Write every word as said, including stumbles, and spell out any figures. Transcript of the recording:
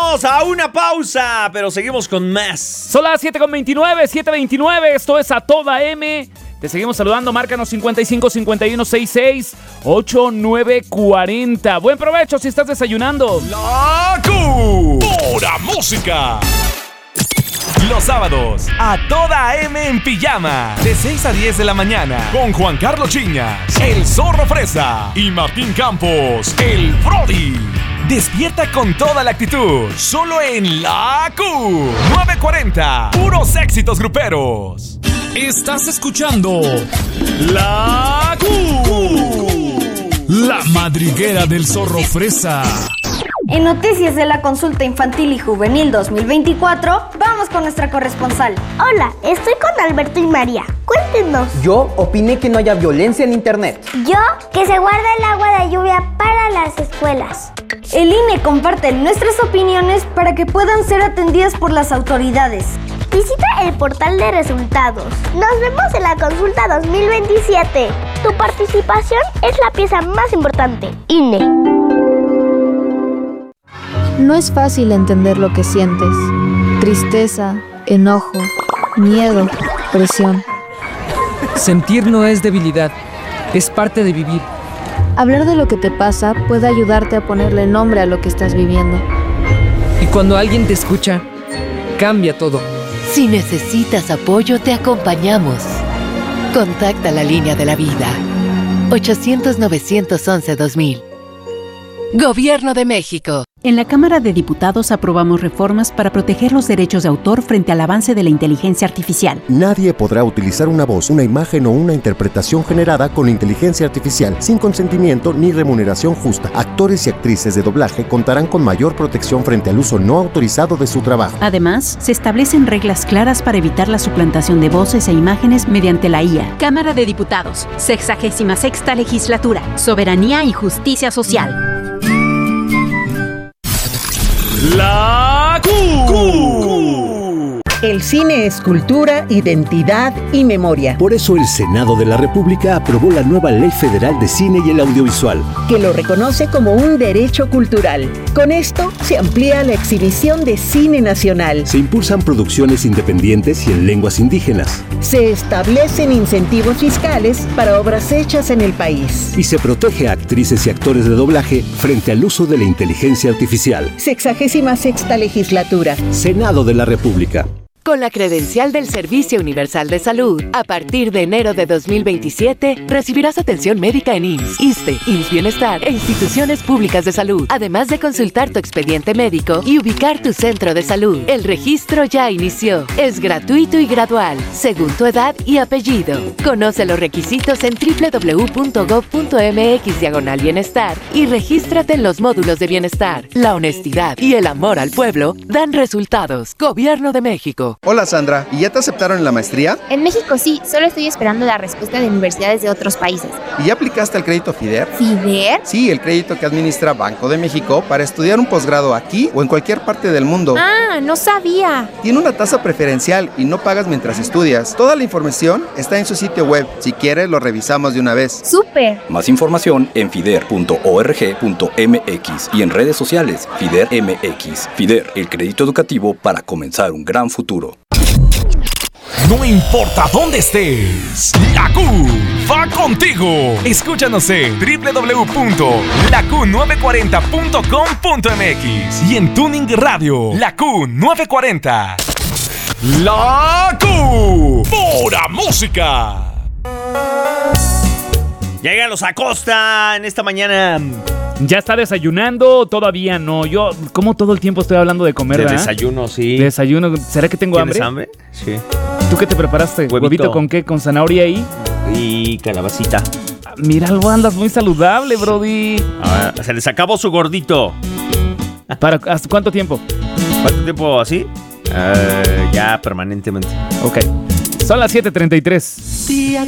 Vámonos a una pausa, pero seguimos con más. Son las siete con veintinueve, siete veintinueve, esto es A Toda M. Te seguimos saludando, márcanos cincuenta y cinco cincuenta y uno sesenta y seis ochenta y nueve cuarenta. Buen provecho si estás desayunando. La Q, pura música. Los sábados, A Toda M en pijama, de seis a diez de la mañana, con Juan Carlos Chiñas, el Zorro Fresa y Martín Campos, el Brody. Despierta con toda la actitud, solo en La Q, nueve cuarenta, puros éxitos gruperos. Estás escuchando La Q, la madriguera del Zorro Fresa. En noticias de la consulta infantil y juvenil dos mil veinticuatro, vamos con nuestra corresponsal. Hola, estoy con Alberto y María. Cuéntenos. Yo opiné que no haya violencia en internet. Yo, que se guarda el agua de lluvia para las escuelas. El I N E comparte nuestras opiniones para que puedan ser atendidas por las autoridades. Visita el portal de resultados. Nos vemos en la consulta dos mil veintisiete. Tu participación es la pieza más importante. I N E. No es fácil entender lo que sientes. Tristeza, enojo, miedo, presión. Sentir no es debilidad, es parte de vivir. Hablar de lo que te pasa puede ayudarte a ponerle nombre a lo que estás viviendo. Y cuando alguien te escucha, cambia todo. Si necesitas apoyo, te acompañamos. Contacta la línea de la vida. ochocientos, novecientos once, dos mil. Gobierno de México. En la Cámara de Diputados aprobamos reformas para proteger los derechos de autor frente al avance de la inteligencia artificial. Nadie podrá utilizar una voz, una imagen o una interpretación generada con inteligencia artificial sin consentimiento ni remuneración justa. Actores y actrices de doblaje contarán con mayor protección frente al uso no autorizado de su trabajo. Además, se establecen reglas claras para evitar la suplantación de voces e imágenes mediante la I A. Cámara de Diputados, sexagésima sexta legislatura, soberanía y justicia social. La Q. El cine es cultura, identidad y memoria. Por eso el Senado de la República aprobó la nueva Ley Federal de Cine y el Audiovisual, que lo reconoce como un derecho cultural. Con esto se amplía la exhibición de cine nacional. Se impulsan producciones independientes y en lenguas indígenas. Se establecen incentivos fiscales para obras hechas en el país. Y se protege a actrices y actores de doblaje frente al uso de la inteligencia artificial. Sexagésima sexta legislatura. Senado de la República. Con la credencial del Servicio Universal de Salud, a partir de enero de dos mil veintisiete, recibirás atención médica en I M S S, ISSSTE, I M S S Bienestar e instituciones públicas de salud, además de consultar tu expediente médico y ubicar tu centro de salud. El registro ya inició. Es gratuito y gradual, según tu edad y apellido. Conoce los requisitos en doble u doble u doble u punto gob punto eme equis diagonal bienestar y regístrate en los módulos de bienestar. La honestidad y el amor al pueblo dan resultados. Gobierno de México. Hola Sandra, ¿y ya te aceptaron en la maestría? En México sí, solo estoy esperando la respuesta de universidades de otros países. ¿Y ya aplicaste al crédito FIDER? ¿FIDER? Sí, el crédito que administra Banco de México para estudiar un posgrado aquí o en cualquier parte del mundo. Ah, no sabía. Tiene una tasa preferencial y no pagas mientras estudias. Toda la información está en su sitio web. Si quieres, lo revisamos de una vez. ¡Súper! Más información en fider punto org punto eme equis y en redes sociales FIDER M X. FIDER, el crédito educativo para comenzar un gran futuro. No importa dónde estés, la Q va contigo. Escúchanos en doble u doble u doble u punto la q nueve cuarenta punto com punto eme equis y en Tuning Radio, la Q nueve cuarenta. La Q, pura música. Llega los Acosta en esta mañana. ¿Ya está desayunando? Todavía no. Yo, como todo el tiempo estoy hablando de comer, De ¿verdad? desayuno, sí. Desayuno. ¿Será que tengo hambre? ¿Tienes hambre? Sí. ¿Tú qué te preparaste? Huevito. ¿Huevito con qué? ¿Con zanahoria ahí? Y calabacita. Mira, algo andas muy saludable, brody. Ah, se les acabó su gordito. ¿Para hasta cuánto tiempo? ¿Cuánto tiempo así? Uh, ya permanentemente. Ok. Son las siete treinta y tres. Día